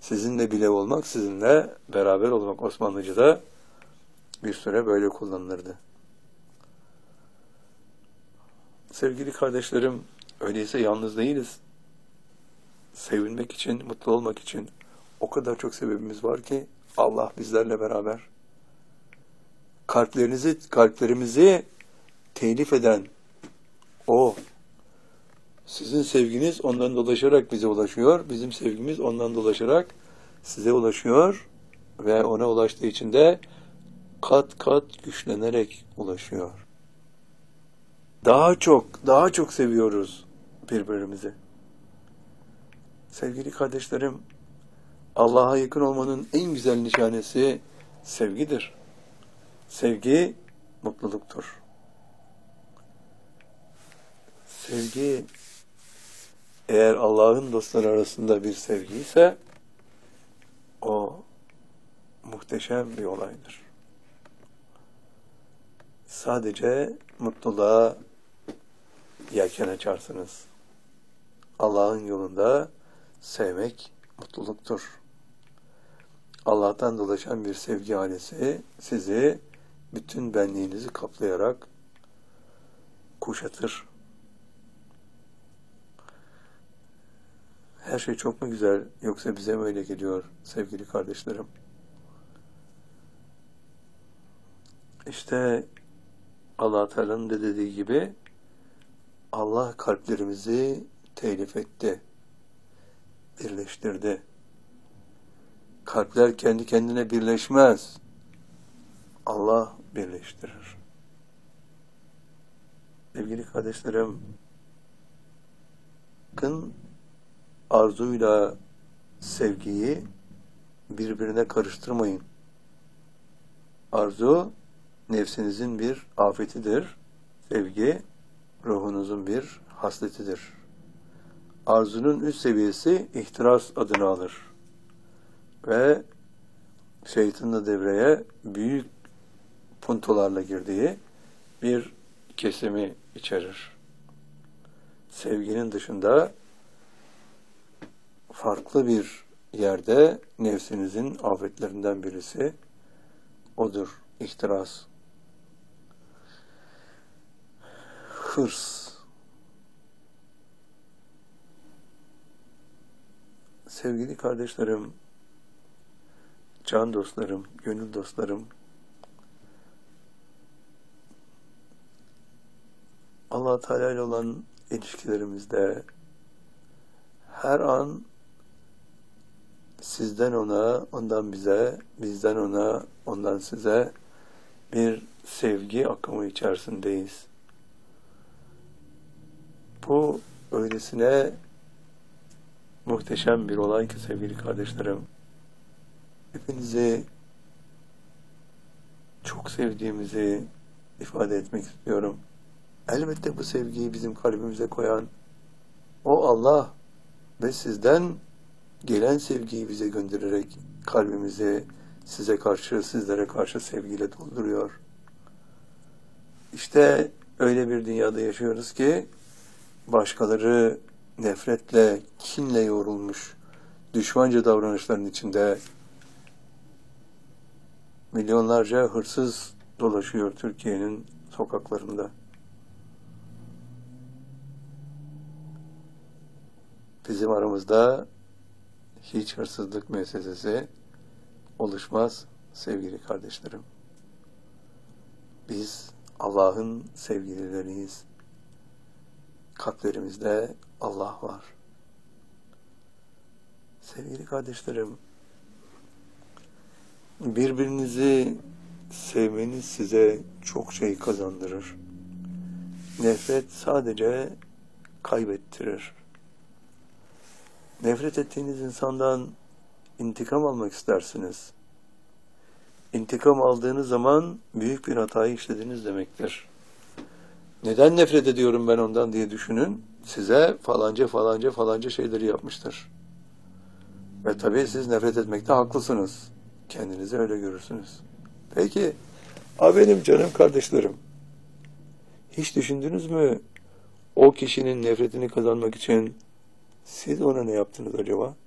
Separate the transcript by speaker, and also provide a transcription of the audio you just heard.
Speaker 1: Sizinle bile olmak, sizinle beraber olmak Osmanlıca'da bir süre böyle kullanılırdı. Sevgili kardeşlerim, öyleyse yalnız değiliz. Sevinmek için, mutlu olmak için o kadar çok sebebimiz var ki Allah bizlerle beraber. Kalplerimizi telif eden O. Sizin sevginiz ondan dolaşarak bize ulaşıyor. Bizim sevgimiz ondan dolaşarak size ulaşıyor. Ve ona ulaştığı için de kat kat güçlenerek ulaşıyor. Daha çok seviyoruz birbirimizi. Sevgili kardeşlerim, Allah'a yakın olmanın en güzel nişanesi sevgidir. Sevgi mutluluktur. Sevgi, eğer Allah'ın dostları arasında bir sevgi ise o muhteşem bir olaydır. Sadece mutluluğa yelken açarsınız. Allah'ın yolunda sevmek mutluluktur. Allah'tan dolaşan bir sevgi ailesi sizi bütün benliğinizi kaplayarak kuşatır. Her şey çok mu güzel, yoksa bize mi öyle geliyor sevgili kardeşlerim? İşte Allah Teala'nın da dediği gibi Allah kalplerimizi telif etti, birleştirdi. Kalpler kendi kendine birleşmez. Allah birleştirir. Sevgili kardeşlerim, bakın, arzuyla sevgiyi birbirine karıştırmayın. Arzu nefsinizin bir afetidir. Sevgi ruhunuzun bir hasletidir. Arzunun üst seviyesi ihtiras adını alır. Ve şeytanın devreye büyük puntolarla girdiği bir kesimi içerir. Sevginin dışında farklı bir yerde nefsinizin afetlerinden birisi odur, ihtiras. Hırs. Sevgili kardeşlerim, can dostlarım, gönül dostlarım, Allah Teala ile olan ilişkilerimizde her an sizden ona, ondan bize, bizden ona, ondan size bir sevgi akımı içerisindeyiz. Bu öylesine muhteşem bir olay ki sevgili kardeşlerim, hepinizi çok sevdiğimizi ifade etmek istiyorum. Elbette bu sevgiyi bizim kalbimize koyan o Allah ve sizden gelen sevgiyi bize göndererek kalbimizi size karşı, sizlere karşı sevgiyle dolduruyor. İşte öyle bir dünyada yaşıyoruz ki başkaları nefretle, kinle yoğrulmuş düşmanca davranışların içinde milyonlarca hırsız dolaşıyor Türkiye'nin sokaklarında. Bizim aramızda hiç hırsızlık müessesesi oluşmaz sevgili kardeşlerim. Biz Allah'ın sevgilileriyiz. Kalplerimizde Allah var. Sevgili kardeşlerim, birbirinizi sevmeniz size çok şey kazandırır. Nefret sadece kaybettirir. Nefret ettiğiniz insandan intikam almak istersiniz. İntikam aldığınız zaman büyük bir hatayı işlediniz demektir. Neden nefret ediyorum ben ondan diye düşünün. Size falanca şeyleri yapmıştır. Ve tabii siz nefret etmekte haklısınız. Kendinizi öyle görürsünüz. Peki, benim canım kardeşlerim, hiç düşündünüz mü o kişinin nefretini kazanmak için siz ona ne yaptınız acaba?